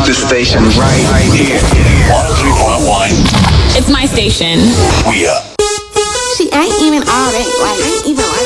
this station right here. 103.1. It's my station. We are. She ain't even all that. Like, ain't even like